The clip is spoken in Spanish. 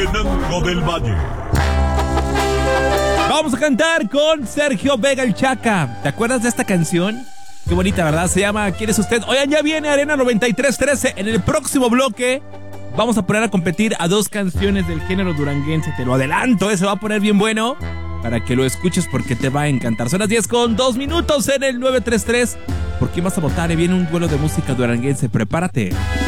Chenango del Valle. Vamos a cantar con Sergio Vega el Chaca. ¿Te acuerdas de esta canción? Qué bonita, ¿verdad? Se llama ¿Quién es usted? Oigan, ya viene Arena 9313. En el próximo bloque vamos a poner a competir a dos canciones del género duranguense. Te lo adelanto, se va a poner bien bueno para que lo escuches porque te va a encantar. Son las 10:02 en el 933. ¿Por quién vas a votar? Viene un duelo de música duranguense. Prepárate.